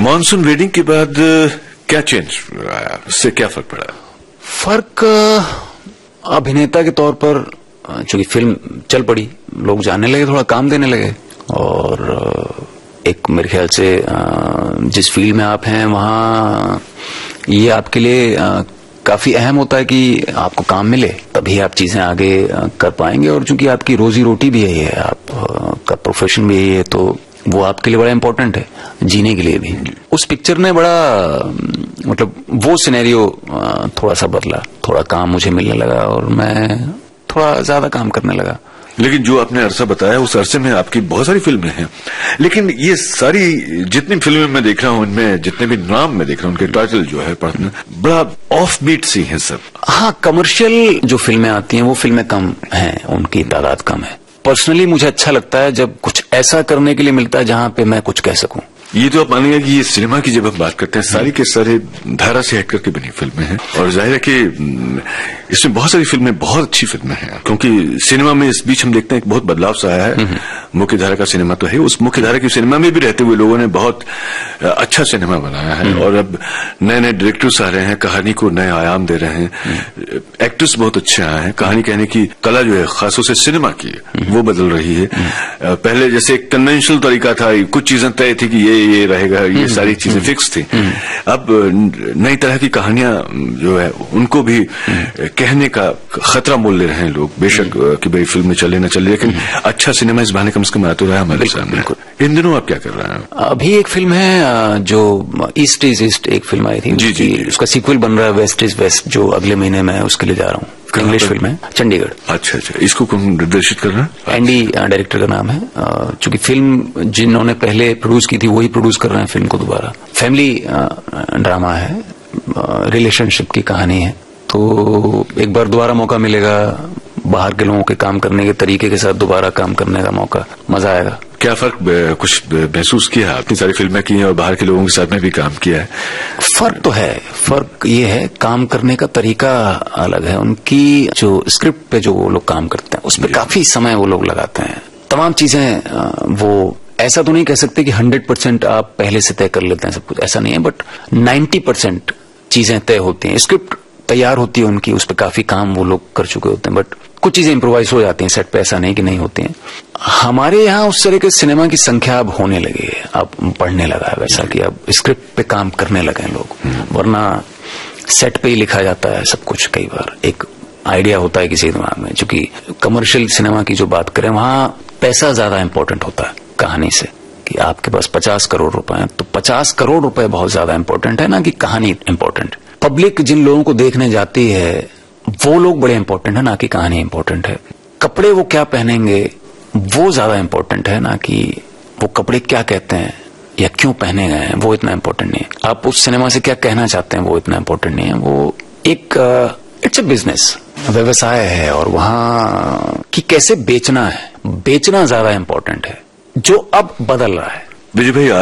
Monsoon wedding के बाद क्या चेंज आया, उससे क्या फर्क पड़ा? फर्क अभिनेता के तौर पर चूंकि फिल्म चल पड़ी, लोग जानने लगे, थोड़ा काम देने लगे, और एक मेरे ख्याल से जिस फील्ड में आप हैं वहाँ ये आपके लिए काफी अहम होता है कि आपको काम मिले, तभी आप चीजें आगे कर पाएंगे। और चूंकि आपकी रोजी रोटी भी यही है, आपका प्रोफेशन भी यही है, तो वो आपके लिए बड़ा इम्पोर्टेंट है जीने के लिए भी। उस पिक्चर ने बड़ा मतलब वो सिनेरियो थोड़ा सा बदला, थोड़ा काम मुझे मिलने लगा और मैं थोड़ा ज्यादा काम करने लगा। लेकिन जो आपने अरसा बताया, उस अरसे में आपकी बहुत सारी फिल्में हैं, लेकिन ये सारी जितनी फिल्में मैं देख रहा हूं, इनमें जितने भी नाम मैं देख रहा हूं, उनके टाइटल जो है पढ़ना बड़ा ऑफ बीट सी हैं सब। हाँ, कमर्शियल जो फिल्में आती हैं वो फिल्में कम हैं, उनकी तादाद कम है। पर्सनली मुझे अच्छा लगता है जब कुछ ऐसा करने के लिए मिलता है जहां पे मैं कुछ कह सकूं। ये तो आप मानेंगे कि ये सिनेमा की जब हम बात करते हैं, सारी के सारे धारा से हट करके बनी फिल्में हैं, और जाहिर है कि इसमें बहुत सारी फिल्में बहुत अच्छी फिल्में हैं, क्योंकि सिनेमा में इस बीच हम देखते हैं एक बहुत बदलाव सा आया है। मुख्य धारा का सिनेमा तो है, उस मुख्य धारा की सिनेमा में भी रहते हुए लोगों ने बहुत अच्छा सिनेमा बनाया है, और अब नए नए डायरेक्टर्स आ रहे हैं, कहानी को नए आयाम दे रहे हैं, एक्टर्स बहुत अच्छे आए हैं, कहानी कहने की कला जो है खासतौर से सिनेमा की वो बदल रही है। पहले जैसे एक कन्वेंशनल तरीका था, कुछ चीजें तय थी कि ये रहेगा, ये सारी चीजें फिक्स थी। अब नई तरह की कहानियां जो है उनको भी कहने का खतरा मोल ले रहे हैं लोग, बेशक कि भाई फिल्म में चले न चले, लेकिन अच्छा सिनेमा इस बहाने कम से कम आ तो रहा है हमारे सामने। इन दिनों आप क्या कर रहे हैं? अभी एक फिल्म है जो ईस्ट इज ईस्ट, एक फिल्म आई थी, जी, उसका सीक्वल बन रहा है वेस्ट इज वेस्ट, जो अगले महीने मैं उसके लिए जा रहा हूँ। इंग्लिश फिल्म है, चंडीगढ़। अच्छा, इसको कौन निर्देशित कर रहा है? एंडी डायरेक्टर का नाम है। चूंकि फिल्म जिन्होंने पहले प्रोड्यूस की थी वही प्रोड्यूस कर रहे हैं फिल्म को दोबारा। फैमिली ड्रामा है, रिलेशनशिप की कहानी है, तो एक बार दोबारा मौका मिलेगा बाहर के लोगों के काम करने के तरीके के साथ, दोबारा काम करने का मौका, मजा आएगा। क्या फर्क कुछ महसूस किया? इतनी सारी फिल्में की हैं और बाहर के लोगों के साथ में भी काम किया है। फर्क तो है, फर्क ये है काम करने का तरीका अलग है। उनकी जो स्क्रिप्ट पे जो वो लोग काम करते हैं उस पर काफी समय वो लोग लगाते हैं, तमाम चीजें। वो ऐसा तो नहीं कह सकते कि 100% आप पहले से तय कर लेते हैं सब कुछ, ऐसा नहीं है, बट 90% चीजें तय होती हैं, स्क्रिप्ट तैयार होती है उनकी, उस पर काफी काम वो लोग कर चुके होते हैं, बट कुछ चीजें इम्प्रोवाइज हो जाती हैं सेट पे, ऐसा नहीं कि नहीं होती हैं। हमारे यहाँ उस तरह के सिनेमा की संख्या अब होने लगी है, अब बढ़ने लगा है वैसा कि अब स्क्रिप्ट पे काम करने लगे हैं लोग, वरना सेट पे ही लिखा जाता है सब कुछ। कई बार एक आइडिया होता है किसी दिमाग में, चूंकि कमर्शियल सिनेमा की जो बात करें वहां पैसा ज्यादा इंपॉर्टेंट होता है कहानी से, कि आपके पास 50 करोड़ रुपए हैं तो 50 करोड़ रुपए बहुत ज्यादा इंपॉर्टेंट है ना कि कहानी इंपॉर्टेंट। पब्लिक जिन लोगों को देखने जाती है वो लोग बड़े इंपॉर्टेंट है, ना कि कहानी इंपॉर्टेंट है। कपड़े वो क्या पहनेंगे वो ज्यादा इंपॉर्टेंट है, ना कि वो कपड़े क्या कहते हैं या क्यों पहने गए हैं, वो इतना इंपॉर्टेंट नहीं है। आप उस सिनेमा से क्या कहना चाहते हैं वो इतना इंपॉर्टेंट नहीं है। वो एक इट्स अ बिजनेस, व्यवसाय है, और वहां कि कैसे बेचना है, बेचना ज्यादा इंपॉर्टेंट है, जो अब बदल रहा है। विजय भाई,